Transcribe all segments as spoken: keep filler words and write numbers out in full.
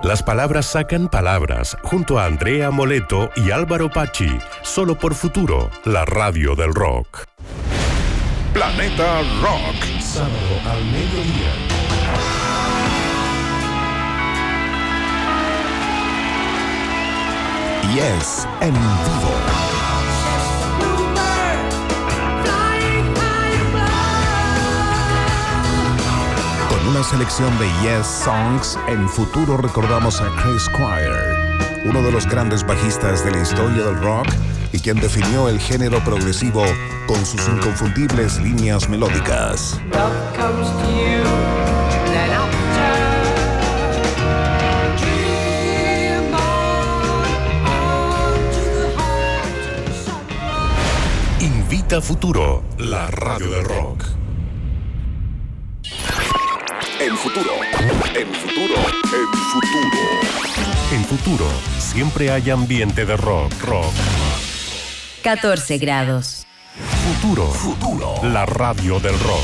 Las palabras sacan palabras, junto a Andrea Moleto y Álvaro Pachi, solo por Futuro, la radio del rock. Planeta Rock. Sábado al mediodía. Yes, en vivo. Con una selección de Yes Songs, en Futuro recordamos a Chris Squire, uno de los grandes bajistas de la historia del rock y quien definió el género progresivo con sus inconfundibles líneas melódicas. Invita Futuro, la radio del rock. En Futuro, en Futuro, en Futuro. En Futuro, siempre hay ambiente de rock, rock. catorce grados. Futuro, Futuro, la radio del rock.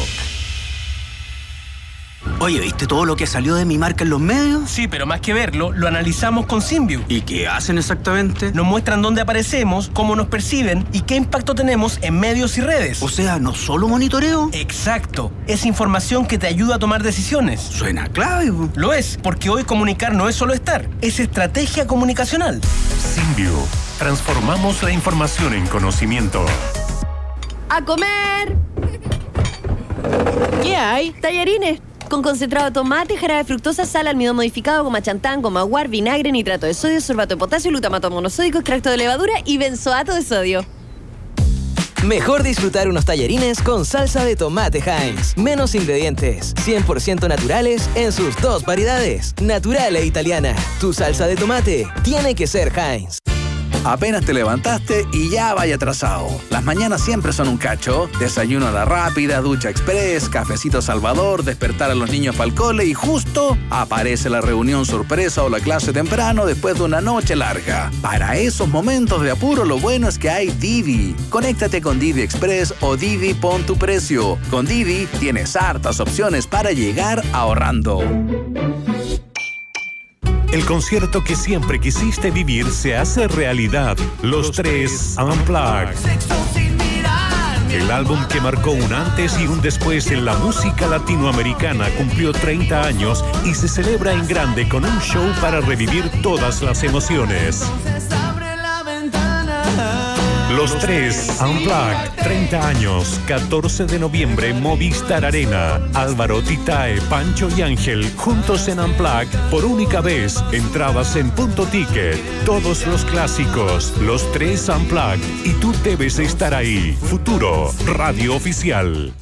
Oye, ¿viste todo lo que salió de mi marca en los medios? Sí, pero más que verlo, lo analizamos con Symbiu. ¿Y qué hacen exactamente? Nos muestran dónde aparecemos, cómo nos perciben y qué impacto tenemos en medios y redes. O sea, ¿no solo monitoreo? Exacto. Es información que te ayuda a tomar decisiones. Suena clave, po. Lo es, porque hoy comunicar no es solo estar, es estrategia comunicacional. Symbiu. Transformamos la información en conocimiento. ¡A comer! ¿Qué hay? Tallarines. Con concentrado de tomate, jarabe de fructosa, sal, almidón modificado, goma chantán, goma guar, vinagre, nitrato de sodio, sorbato de potasio, glutamato monosódico, extracto de levadura y benzoato de sodio. Mejor disfrutar unos tallarines con salsa de tomate Heinz. Menos ingredientes, cien por ciento naturales en sus dos variedades, natural e italiana. Tu salsa de tomate tiene que ser Heinz. Apenas te levantaste y ya vaya atrasado. Las mañanas siempre son un cacho. Desayuno a la rápida, ducha express, cafecito Salvador, despertar a los niños para el cole y justo aparece la reunión sorpresa o la clase temprano después de una noche larga. Para esos momentos de apuro, lo bueno es que hay Didi. Conéctate con Didi Express o Didi Pon tu Precio. Con Didi tienes hartas opciones para llegar ahorrando. El concierto que siempre quisiste vivir se hace realidad. Los Tres Unplugged. El álbum que marcó un antes y un después en la música latinoamericana cumplió treinta años y se celebra en grande con un show para revivir todas las emociones. Los Tres Unplugged, treinta años, catorce de noviembre, Movistar Arena. Álvaro, Titae, Pancho y Ángel, juntos en Unplugged, por única vez. Entradas en Punto Ticket. Todos los clásicos, Los Tres Unplugged. Y tú debes estar ahí. Futuro, radio oficial.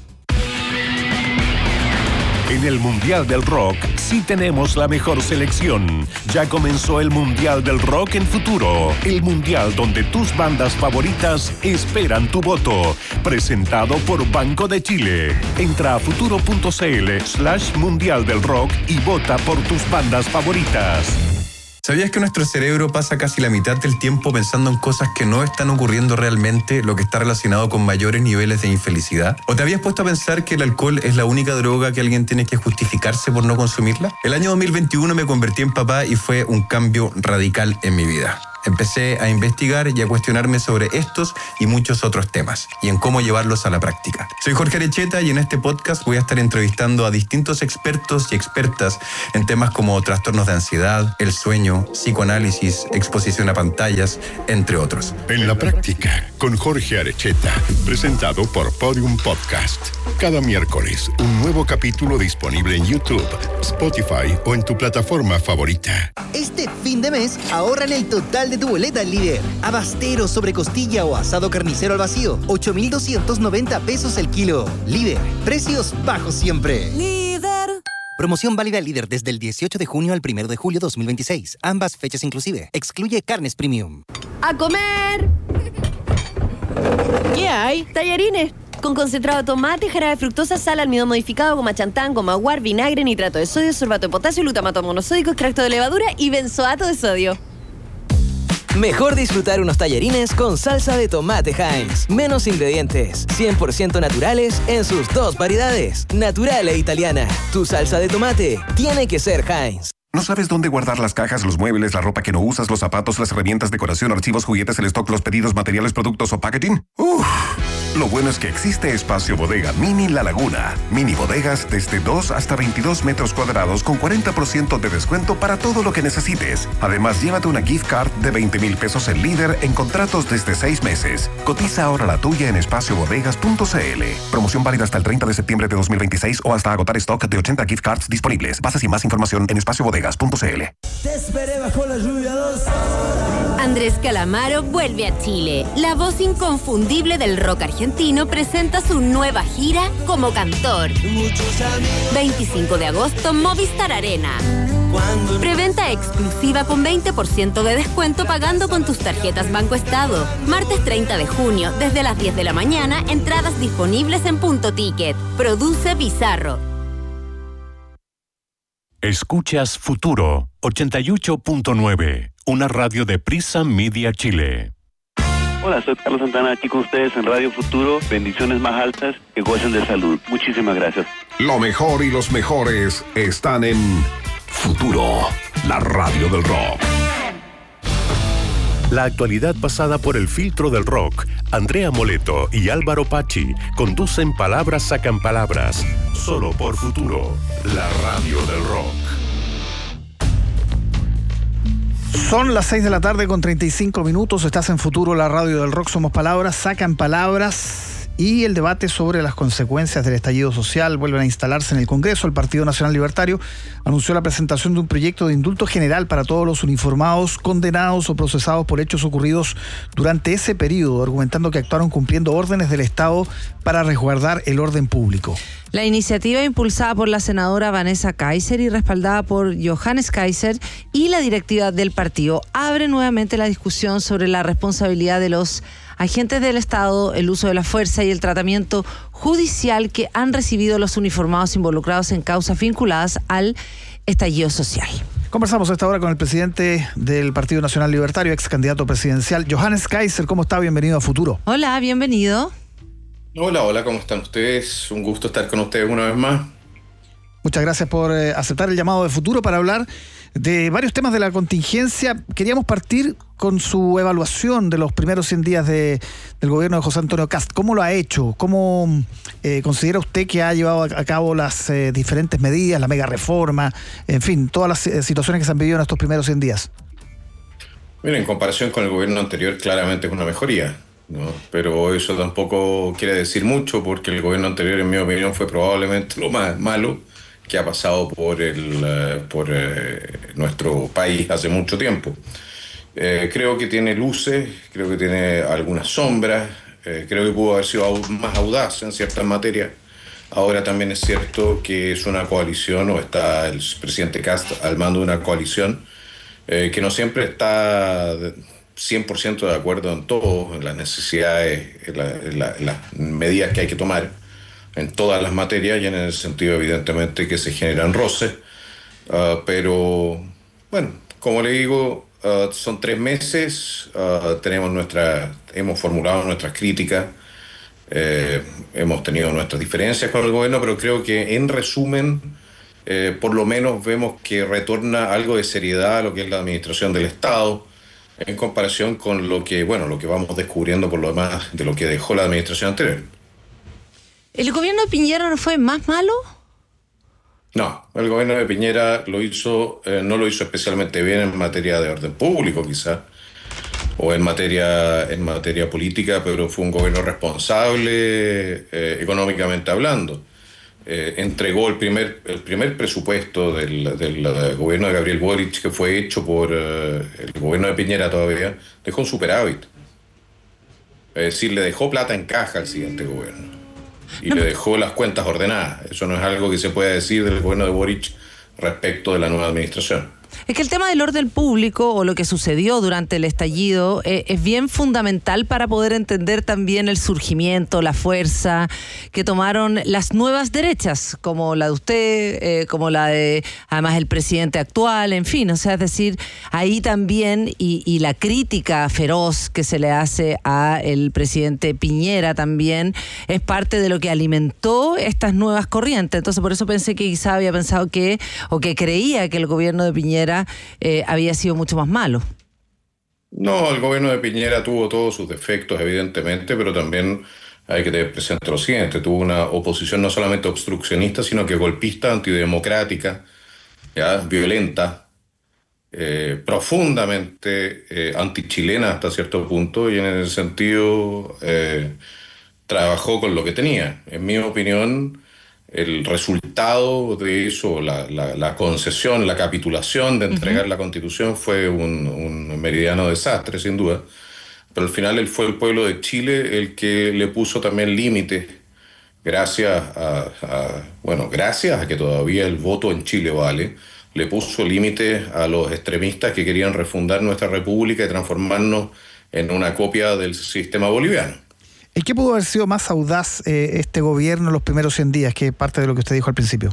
En el Mundial del Rock sí tenemos la mejor selección. Ya comenzó el Mundial del Rock en Futuro. El Mundial donde tus bandas favoritas esperan tu voto. Presentado por Banco de Chile. Entra a futuro.cl slash Mundial del Rock y vota por tus bandas favoritas. ¿Sabías que nuestro cerebro pasa casi la mitad del tiempo pensando en cosas que no están ocurriendo realmente, lo que está relacionado con mayores niveles de infelicidad? ¿O te habías puesto a pensar que el alcohol es la única droga que alguien tiene que justificarse por no consumirla? El año dos mil veintiuno me convertí en papá y fue un cambio radical en mi vida. Empecé a investigar y a cuestionarme sobre estos y muchos otros temas y en cómo llevarlos a la práctica. Soy Jorge Arecheta y en este podcast voy a estar entrevistando a distintos expertos y expertas en temas como trastornos de ansiedad, el sueño, psicoanálisis, exposición a pantallas, entre otros. En la práctica, con Jorge Arecheta, presentado por Podium Podcast. Cada miércoles, un nuevo capítulo disponible en YouTube, Spotify o en tu plataforma favorita. Este fin de mes, ahorra en el total de tu boleta al Líder. Abastero, sobre costilla o asado carnicero al vacío, ocho mil doscientos noventa pesos el kilo. Líder, precios bajos siempre. Líder. Promoción válida al Líder desde el dieciocho de junio al primero de julio dos mil veintiséis. Ambas fechas inclusive. Excluye carnes premium. ¡A comer! ¿Qué hay? Tallarines. Con concentrado de tomate, jarabe de fructosa, sal, almidón modificado, goma chantán, goma guar, vinagre, nitrato de sodio, sorbato de potasio, glutamato monosódico, extracto de levadura y benzoato de sodio. Mejor disfrutar unos tallarines con salsa de tomate Heinz. Menos ingredientes, cien por ciento naturales en sus dos variedades, natural e italiana. Tu salsa de tomate tiene que ser Heinz. ¿No sabes dónde guardar las cajas, los muebles, la ropa que no usas, los zapatos, las herramientas, decoración, archivos, juguetes, el stock, los pedidos, materiales, productos o packaging? Uff. Lo bueno es que existe Espacio Bodega Mini La Laguna. Mini bodegas desde dos hasta veintidós metros cuadrados con cuarenta por ciento de descuento para todo lo que necesites. Además, llévate una gift card de veinte mil pesos el líder en contratos desde seis meses. Cotiza ahora la tuya en espacio bodegas punto c l. Promoción válida hasta el treinta de septiembre de dos mil veintiséis o hasta agotar stock de ochenta gift cards disponibles. Bases y más información en espacio bodegas punto c l. Te esperé bajo la lluvia dos. Andrés Calamaro vuelve a Chile. La voz inconfundible del rock argentino presenta su nueva gira como cantor. veinticinco de agosto, Movistar Arena. Preventa exclusiva con veinte por ciento de descuento pagando con tus tarjetas Banco Estado. Martes treinta de junio, desde las diez de la mañana, entradas disponibles en Punto Ticket. Produce Bizarro. Escuchas Futuro ochenta y ocho punto nueve, una radio de Prisa Media Chile. Hola, soy Carlos Santana, aquí con ustedes en Radio Futuro. Bendiciones más altas, que gocen de salud. Muchísimas gracias. Lo mejor y los mejores están en Futuro, la radio del rock. La actualidad pasada por el filtro del rock. Andrea Moleto y Álvaro Pachi conducen Palabras Sacan Palabras. Solo por Futuro, la radio del rock. Son las seis de la tarde con treinta y cinco minutos. Estás en Futuro, la radio del rock. Somos Palabras Sacan Palabras. Y el debate sobre las consecuencias del estallido social vuelven a instalarse en el Congreso. El Partido Nacional Libertario anunció la presentación de un proyecto de indulto general para todos los uniformados condenados o procesados por hechos ocurridos durante ese periodo, argumentando que actuaron cumpliendo órdenes del Estado para resguardar el orden público. La iniciativa, impulsada por la senadora Vanessa Kaiser y respaldada por Johannes Kaiser y la directiva del partido, abre nuevamente la discusión sobre la responsabilidad de los agentes del Estado, el uso de la fuerza y el tratamiento judicial que han recibido los uniformados involucrados en causas vinculadas al estallido social. Conversamos a esta hora con el presidente del Partido Nacional Libertario, ex candidato presidencial, Johannes Kaiser. ¿Cómo está? Bienvenido a Futuro. Hola, bienvenido. Hola, hola, ¿cómo están ustedes? Un gusto estar con ustedes una vez más. Muchas gracias por eh, aceptar el llamado de Futuro para hablar de varios temas de la contingencia. Queríamos partir con su evaluación de los primeros cien días de, del gobierno de José Antonio Kast. ¿Cómo lo ha hecho? ¿Cómo eh, considera usted que ha llevado a cabo las eh, diferentes medidas, la mega reforma, en fin, todas las eh, situaciones que se han vivido en estos primeros cien días? Mira, en comparación con el gobierno anterior, claramente es una mejoría, ¿no? Pero eso tampoco quiere decir mucho, porque el gobierno anterior, en mi opinión, fue probablemente lo más malo que ha pasado por el uh, por uh, nuestro país hace mucho tiempo. Eh, creo que tiene luces, creo que tiene algunas sombras, eh, creo que pudo haber sido aún más audaz en ciertas materias. Ahora también es cierto que es una coalición, o está el presidente Kast al mando de una coalición eh, que no siempre está cien por ciento de acuerdo en todo, en las necesidades, en, la, en, la, en las medidas que hay que tomar en todas las materias, y en el sentido evidentemente que se generan roces, uh, pero bueno, como le digo, uh, son tres meses, uh, tenemos nuestra, hemos formulado nuestras críticas, eh, hemos tenido nuestras diferencias con el gobierno, pero creo que en resumen, eh, por lo menos vemos que retorna algo de seriedad a lo que es la administración del Estado, en comparación con lo que, bueno, lo que vamos descubriendo por lo demás de lo que dejó la administración anterior. ¿El gobierno de Piñera no fue más malo? No, el gobierno de Piñera lo hizo, eh, no lo hizo especialmente bien en materia de orden público, quizá, o en materia, en materia política, pero fue un gobierno responsable eh, económicamente hablando. Eh, entregó el primer, el primer presupuesto del, del, del gobierno de Gabriel Boric, que fue hecho por eh, el gobierno de Piñera todavía, dejó un superávit. Es decir, le dejó plata en caja al siguiente gobierno. Y no. Le dejó las cuentas ordenadas. Eso no es algo que se pueda decir del gobierno de Boric respecto de la nueva administración. Es que el tema del orden público o lo que sucedió durante el estallido eh, es bien fundamental para poder entender también el surgimiento, la fuerza que tomaron las nuevas derechas, como la de usted, eh, como la de además el presidente actual, en fin, o sea, es decir, ahí también y, y la crítica feroz que se le hace a el presidente Piñera también es parte de lo que alimentó estas nuevas corrientes. Entonces por eso pensé que quizá había pensado que o que creía que el gobierno de Piñera eh, había sido mucho más malo. No, el gobierno de Piñera tuvo todos sus defectos, evidentemente, pero también hay que tener presente lo siguiente: tuvo una oposición no solamente obstruccionista, sino que golpista, antidemocrática, ¿ya? Violenta, eh, profundamente eh, antichilena hasta cierto punto, y en ese sentido eh, trabajó con lo que tenía. En mi opinión, el resultado de eso, la, la, la concesión, la capitulación de entregar uh-huh. la Constitución fue un, un meridiano desastre, sin duda. Pero al final él fue el pueblo de Chile el que le puso también límites, gracias a, a, bueno, gracias a que todavía el voto en Chile vale, le puso límites a los extremistas que querían refundar nuestra república y transformarnos en una copia del sistema boliviano. ¿Y qué pudo haber sido más audaz eh, este gobierno en los primeros cien días, que parte de lo que usted dijo al principio?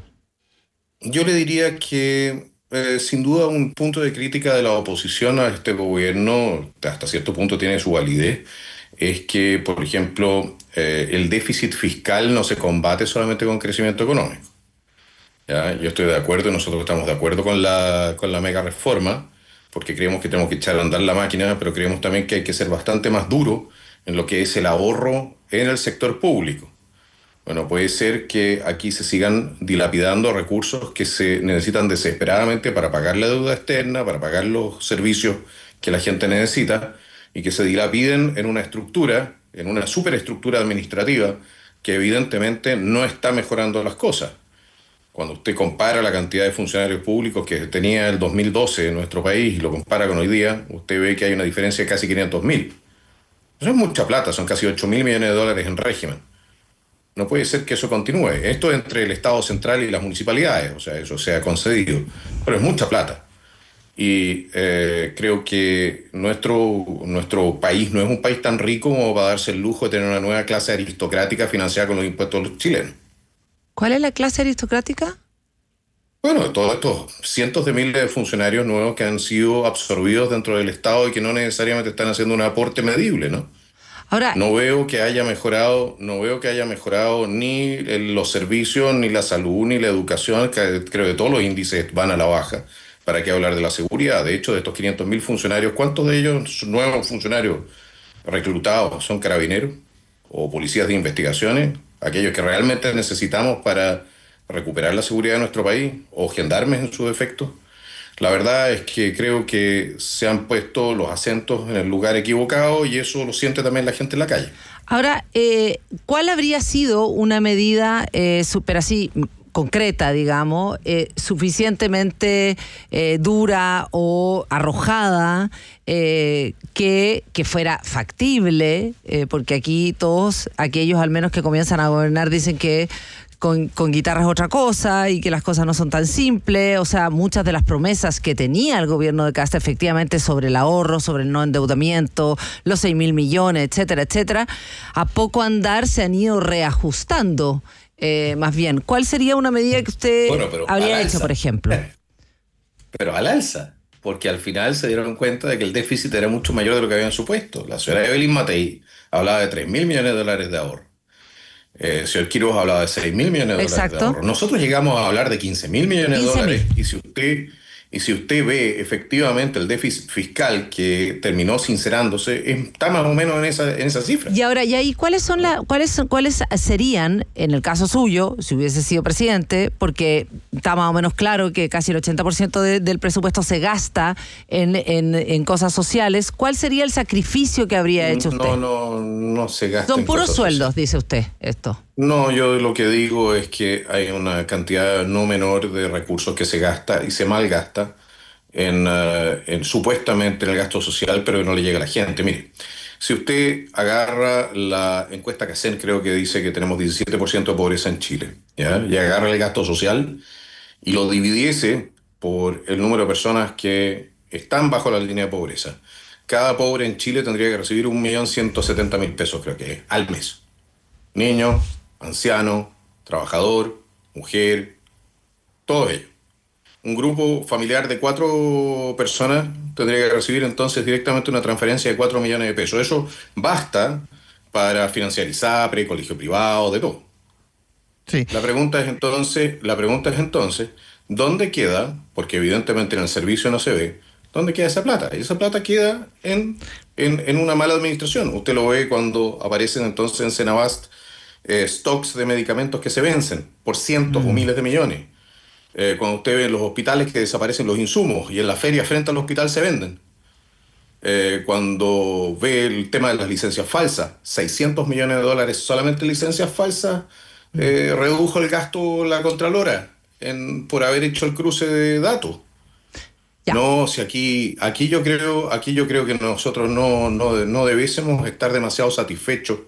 Yo le diría que, eh, sin duda, un punto de crítica de la oposición a este gobierno, hasta cierto punto tiene su validez, es que, por ejemplo, eh, el déficit fiscal no se combate solamente con crecimiento económico. ¿Ya? Yo estoy de acuerdo, y nosotros estamos de acuerdo con la, con la mega reforma, porque creemos que tenemos que echar a andar la máquina, pero creemos también que hay que ser bastante más duro en lo que es el ahorro en el sector público. Bueno, puede ser que aquí se sigan dilapidando recursos que se necesitan desesperadamente para pagar la deuda externa, para pagar los servicios que la gente necesita, y que se dilapiden en una estructura, en una superestructura administrativa que evidentemente no está mejorando las cosas. Cuando usted compara la cantidad de funcionarios públicos que tenía el dos mil doce en nuestro país y lo compara con hoy día, usted ve que hay una diferencia de casi quinientos mil. Eso es mucha plata, son casi ocho mil millones de dólares en régimen. No puede ser que eso continúe. Esto entre el Estado central y las municipalidades, o sea, eso sea concedido. Pero es mucha plata. Y eh, creo que nuestro, nuestro país no es un país tan rico como para darse el lujo de tener una nueva clase aristocrática financiada con los impuestos de los chilenos. ¿Cuál es la clase aristocrática? Bueno, todos estos cientos de miles de funcionarios nuevos que han sido absorbidos dentro del Estado y que no necesariamente están haciendo un aporte medible, ¿no? Ahora, no veo que haya mejorado, no veo que haya mejorado ni los servicios, ni la salud, ni la educación, que creo que todos los índices van a la baja. ¿Para qué hablar de la seguridad? De hecho, de estos quinientos mil funcionarios, ¿cuántos de ellos nuevos funcionarios reclutados son carabineros o policías de investigaciones? Aquellos que realmente necesitamos para recuperar la seguridad de nuestro país, o gendarmes en su defecto. La verdad es que creo que se han puesto los acentos en el lugar equivocado, y eso lo siente también la gente en la calle. Ahora, eh, ¿cuál habría sido una medida eh, súper así concreta, digamos, eh, suficientemente eh, dura o arrojada, eh, que, que fuera factible? Eh, porque aquí todos aquellos al menos que comienzan a gobernar dicen que Con, con guitarra es otra cosa y que las cosas no son tan simples. O sea, muchas de las promesas que tenía el gobierno de Kast efectivamente sobre el ahorro, sobre el no endeudamiento, los seis mil millones, etcétera, etcétera, a poco andar se han ido reajustando. Eh, más bien, ¿cuál sería una medida que usted bueno, pero habría hecho, por ejemplo? Pero al alza, porque al final se dieron cuenta de que el déficit era mucho mayor de lo que habían supuesto. La señora Evelyn Matei hablaba de tres mil millones de dólares de ahorro. Eh, el señor Quiroz hablaba de seis mil millones de Exacto. dólares de ahorro. Nosotros llegamos a hablar de quince mil millones de dólares, y si usted y si usted ve efectivamente el déficit fiscal que terminó sincerándose, está más o menos en esa, en esa cifra. Y ahora, ¿y ahí cuáles son la, cuáles son, cuáles serían, en el caso suyo, si hubiese sido presidente, porque está más o menos claro que casi el ochenta por ciento de, del presupuesto se gasta en, en, en cosas sociales, ¿cuál sería el sacrificio que habría hecho usted? No, no, no se gasta. Son en puros cosas sueldos, sociales. Dice usted esto. No, yo lo que digo es que hay una cantidad no menor de recursos que se gasta y se malgasta en, uh, en supuestamente en el gasto social, pero no le llega a la gente. Mire, si usted agarra la encuesta Cacen, creo que dice que tenemos diecisiete por ciento de pobreza en Chile, ¿ya? Y agarra el gasto social y lo dividiese por el número de personas que están bajo la línea de pobreza. Cada pobre en Chile tendría que recibir un millón ciento setenta mil pesos, creo que es, al mes. Niño, anciano, trabajador, mujer, todo ello. Un grupo familiar de cuatro personas tendría que recibir entonces directamente una transferencia de cuatro millones de pesos. Eso basta para financiar ISAPRE, colegio privado, de todo. Sí. La pregunta es entonces, la pregunta es entonces, ¿dónde queda? Porque evidentemente en el servicio no se ve, ¿dónde queda esa plata? Y esa plata queda en, en, en una mala administración. Usted lo ve cuando aparecen entonces en Senabast eh, stocks de medicamentos que se vencen por cientos mm. o miles de millones. Eh, cuando usted ve en los hospitales que desaparecen los insumos y en la feria frente al hospital se venden. Eh, cuando ve el tema de las licencias falsas, seiscientos millones de dólares solamente en licencias falsas, eh, redujo el gasto la Contralora en, por haber hecho el cruce de datos. Ya. No, si aquí, aquí yo creo, aquí yo creo que nosotros no, no, no debiésemos estar demasiado satisfechos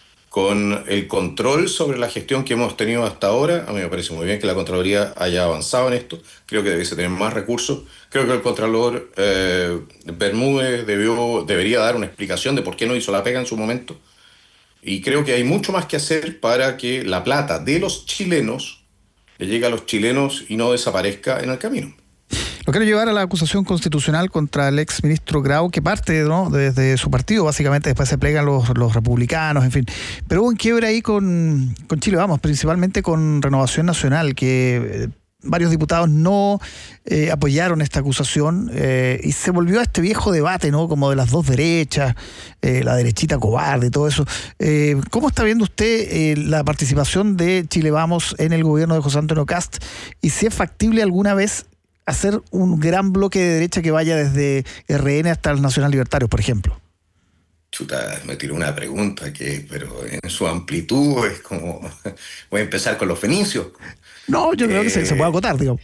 con el control sobre la gestión que hemos tenido hasta ahora. A mí me parece muy bien que la Contraloría haya avanzado en esto. Creo que debiese tener más recursos. Creo que el Contralor eh, Bermúdez debió, debería dar una explicación de por qué no hizo la pega en su momento. Y creo que hay mucho más que hacer para que la plata de los chilenos le llegue a los chilenos y no desaparezca en el camino. Lo quiero llevar a la acusación constitucional contra el ex ministro Grau, que parte, ¿no?, desde su partido, básicamente después se plegan los, los republicanos, en fin. Pero hubo un quiebre ahí con, con Chile Vamos, principalmente con Renovación Nacional, que eh, varios diputados no eh, apoyaron esta acusación eh, y se volvió a este viejo debate, ¿no?, como de las dos derechas, eh, la derechita cobarde, todo eso. Eh, ¿Cómo está viendo usted eh, la participación de Chile Vamos en el gobierno de José Antonio Kast? Y si es factible alguna vez hacer un gran bloque de derecha que vaya desde R N hasta el Nacional Libertario, por ejemplo. Chuta, me tiró una pregunta que, pero en su amplitud es como... Voy a empezar con los fenicios. No, yo creo eh, que se, se puede acotar, digamos.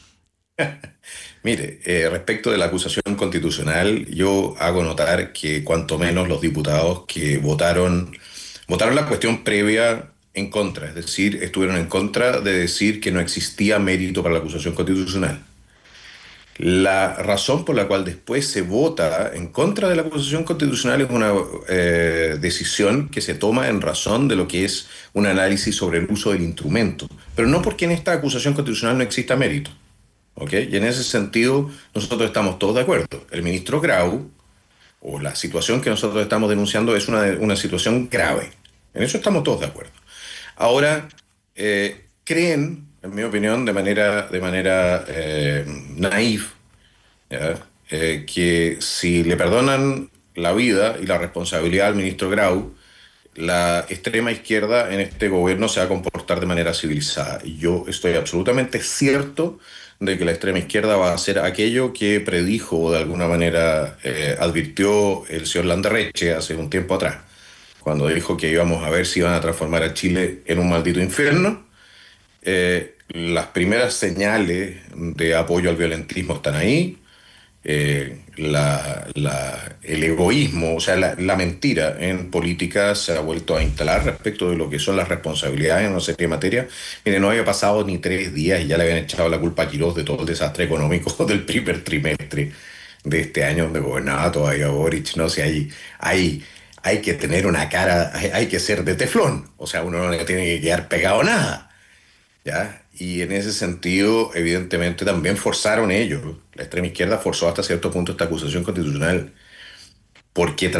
Mire, eh, respecto de la acusación constitucional, yo hago notar que cuanto menos los diputados que votaron, votaron la cuestión previa en contra, es decir, estuvieron en contra de decir que no existía mérito para la acusación constitucional. La razón por la cual después se vota en contra de la acusación constitucional es una eh, decisión que se toma en razón de lo que es un análisis sobre el uso del instrumento, pero no porque en esta acusación constitucional no exista mérito, ¿ok? Y en ese sentido nosotros estamos todos de acuerdo. El ministro Grau, o la situación que nosotros estamos denunciando, es una, una situación grave. En eso estamos todos de acuerdo. Ahora, eh, creen... en mi opinión, de manera, de manera eh, naif, eh, que si le perdonan la vida y la responsabilidad al ministro Grau, la extrema izquierda en este gobierno se va a comportar de manera civilizada. Y yo estoy absolutamente cierto de que la extrema izquierda va a hacer aquello que predijo o de alguna manera eh, advirtió el señor Landerreche hace un tiempo atrás, cuando dijo que íbamos a ver si iban a transformar a Chile en un maldito infierno. Eh, las primeras señales de apoyo al violentismo están ahí. Eh, la, la, el egoísmo, o sea, la, la mentira en política se ha vuelto a instalar respecto de lo que son las responsabilidades en una serie de materias. Mire, no había pasado ni tres días y ya le habían echado la culpa a Quirós de todo el desastre económico del primer trimestre de este año, donde gobernaba todavía Boric. No sé, hay, hay, hay que tener una cara, hay, hay que ser de teflón, o sea, uno no le tiene que quedar pegado nada, ¿ya? Y en ese sentido, evidentemente, también forzaron ellos. La extrema izquierda forzó hasta cierto punto esta acusación constitucional porque